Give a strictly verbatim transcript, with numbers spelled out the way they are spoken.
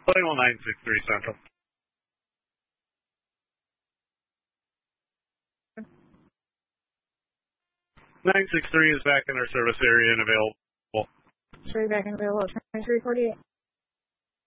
Plano nine six three Central. nine six three is back in our service area and available. Three back and available. twenty-three forty-eight.